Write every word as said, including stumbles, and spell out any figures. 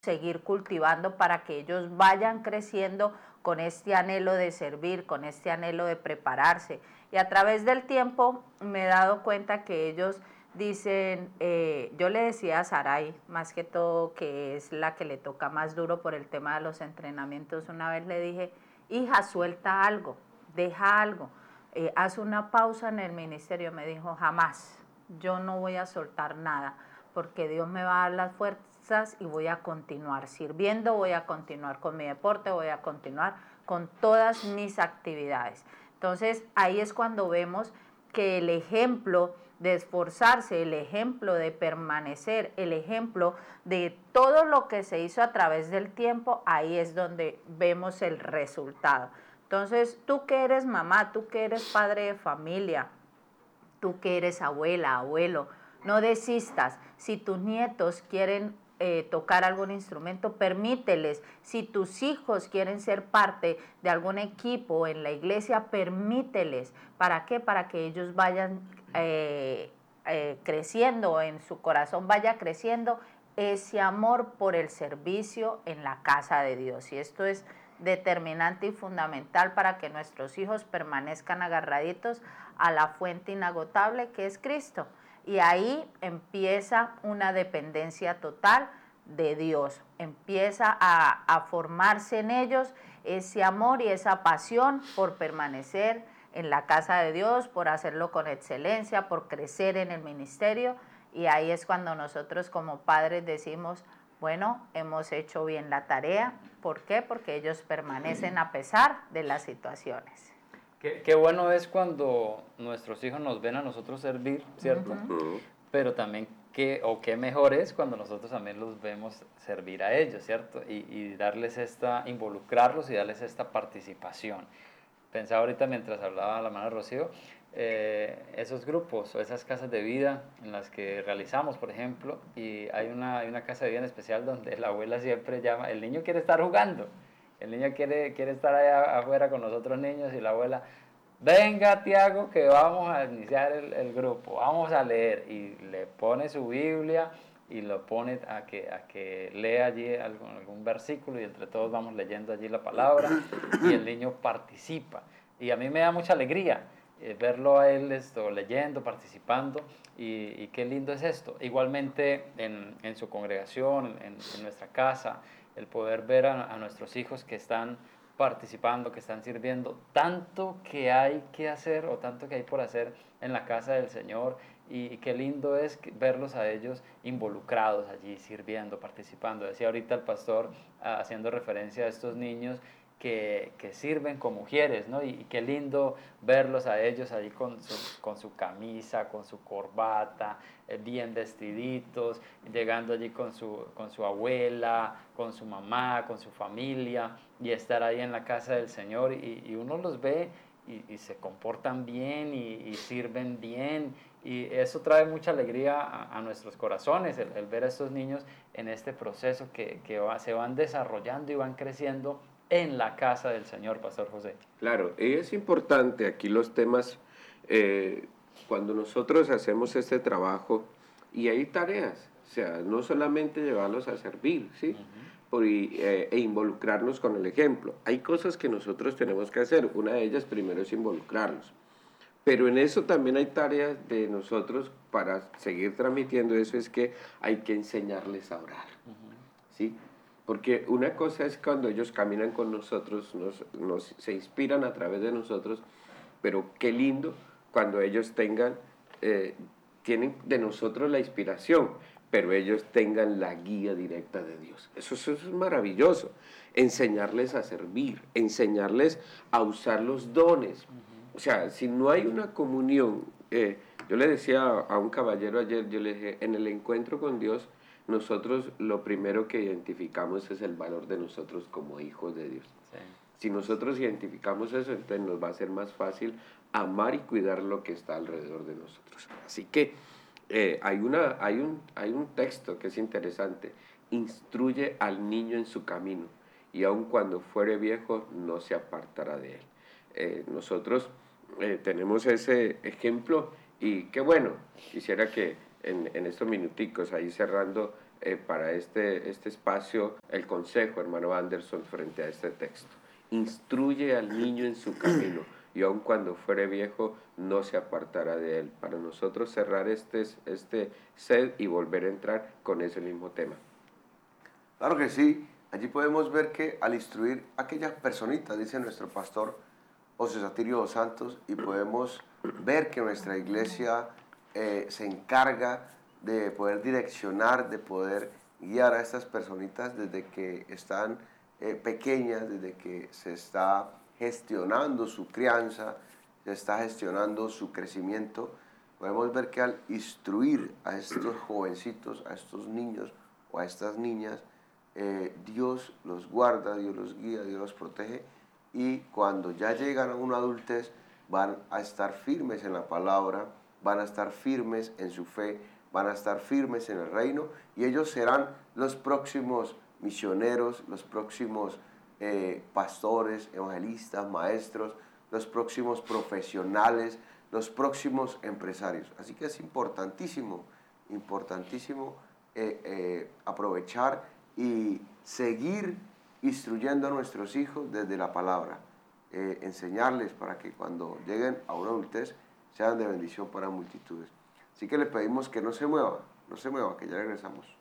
seguir cultivando para que ellos vayan creciendo con este anhelo de servir, con este anhelo de prepararse. Y a través del tiempo me he dado cuenta que ellos dicen, eh, yo le decía a Sarai, más que todo, que es la que le toca más duro por el tema de los entrenamientos, una vez le dije, hija, suelta algo, deja algo, eh, haz una pausa en el ministerio. Me dijo, jamás, yo no voy a soltar nada, porque Dios me va a dar las fuerzas y voy a continuar sirviendo, voy a continuar con mi deporte, voy a continuar con todas mis actividades. Entonces, ahí es cuando vemos que el ejemplo de esforzarse, el ejemplo de permanecer, el ejemplo de todo lo que se hizo a través del tiempo, ahí es donde vemos el resultado. Entonces, tú que eres mamá, tú que eres padre de familia, tú que eres abuela, abuelo, no desistas. Si tus nietos quieren eh, tocar algún instrumento, permíteles. Si tus hijos quieren ser parte de algún equipo en la iglesia, permíteles. ¿Para qué? Para que ellos vayan eh, eh, creciendo, en su corazón vaya creciendo ese amor por el servicio en la casa de Dios. Y esto es determinante y fundamental para que nuestros hijos permanezcan agarraditos a la fuente inagotable que es Cristo. Y ahí empieza una dependencia total de Dios. Empieza a, a formarse en ellos ese amor y esa pasión por permanecer en la casa de Dios, por hacerlo con excelencia, por crecer en el ministerio. Y ahí es cuando nosotros como padres decimos, bueno, hemos hecho bien la tarea. ¿Por qué? Porque ellos permanecen a pesar de las situaciones. Qué, qué bueno es cuando nuestros hijos nos ven a nosotros servir, ¿cierto? Uh-huh. Pero también, qué, o qué mejor es cuando nosotros también los vemos servir a ellos, ¿cierto? Y, y darles esta, involucrarlos y darles esta participación. Pensaba ahorita mientras hablaba la hermana Rocío, eh, esos grupos o esas casas de vida en las que realizamos, por ejemplo, y hay una, hay una casa de vida en especial donde la abuela siempre llama, el niño quiere estar jugando, el niño quiere, quiere estar allá afuera con los otros niños y la abuela, venga Tiago que vamos a iniciar el, el grupo, vamos a leer, y le pone su Biblia y lo pone a que, a que lea allí algún, algún versículo y entre todos vamos leyendo allí la palabra y el niño participa. Y a mí me da mucha alegría eh, verlo a él esto, leyendo, participando y, y qué lindo es esto. Igualmente en, en su congregación, en, en nuestra casa, el poder ver a, a nuestros hijos que están participando, que están sirviendo, tanto que hay que hacer o tanto que hay por hacer en la casa del Señor. Y qué lindo es verlos a ellos involucrados allí, sirviendo, participando. Decía ahorita el pastor, haciendo referencia a estos niños que, que sirven como mujeres, ¿no? Y, y qué lindo verlos a ellos allí con su, con su camisa, con su corbata, eh, bien vestiditos, llegando allí con su, con su abuela, con su mamá, con su familia, y estar ahí en la casa del Señor. Y, y uno los ve y, y se comportan bien y, y sirven bien. Y eso trae mucha alegría a, a nuestros corazones, el, el ver a estos niños en este proceso que, que va, se van desarrollando y van creciendo en la casa del Señor, Pastor José. Claro, y es importante aquí los temas, eh, cuando nosotros hacemos este trabajo, y hay tareas, o sea, no solamente llevarlos a servir, ¿sí? Uh-huh. Por, eh, e involucrarnos con el ejemplo. Hay cosas que nosotros tenemos que hacer, una de ellas primero es involucrarlos. Pero en eso también hay tareas de nosotros para seguir transmitiendo eso, es que hay que enseñarles a orar, uh-huh. ¿sí? Porque una cosa es cuando ellos caminan con nosotros, nos, nos, se inspiran a través de nosotros, pero qué lindo cuando ellos tengan, eh, tienen de nosotros la inspiración, pero ellos tengan la guía directa de Dios. Eso, eso es maravilloso, enseñarles a servir, enseñarles a usar los dones. Uh-huh. O sea, si no hay una comunión, eh, yo le decía a un caballero ayer, yo le dije, en el encuentro con Dios, nosotros lo primero que identificamos es el valor de nosotros como hijos de Dios. Sí. Si nosotros identificamos eso, entonces nos va a ser más fácil amar y cuidar lo que está alrededor de nosotros. Así que eh, hay, una, hay, un, hay un texto que es interesante, instruye al niño en su camino y aun cuando fuere viejo no se apartará de él. Eh, nosotros eh, tenemos ese ejemplo y qué bueno, quisiera que en, en estos minuticos ahí cerrando eh, para este, este espacio el consejo, hermano Anderson, frente a este texto. Instruye al niño en su camino, y aun cuando fuere viejo, no se apartará de él. Para nosotros cerrar este, este set y volver a entrar con ese mismo tema. Claro que sí. Allí podemos ver que al instruir a aquellas personitas, dice nuestro pastor José Satirio dos Santos, y podemos ver que nuestra iglesia eh, se encarga de poder direccionar, de poder guiar a estas personitas desde que están eh, pequeñas, desde que se está gestionando su crianza, se está gestionando su crecimiento. Podemos ver que al instruir a estos jovencitos, a estos niños o a estas niñas, eh, Dios los guarda, Dios los guía, Dios los protege, y cuando ya llegan a una adultez van a estar firmes en la palabra, van a estar firmes en su fe, van a estar firmes en el reino, y ellos serán los próximos misioneros, los próximos eh, pastores, evangelistas, maestros, los próximos profesionales, los próximos empresarios. Así que es importantísimo, importantísimo eh, eh, aprovechar y seguir instruyendo a nuestros hijos desde la palabra, eh, enseñarles para que cuando lleguen a una adultez sean de bendición para multitudes. Así que le pedimos que no se mueva, no se mueva, que ya regresamos.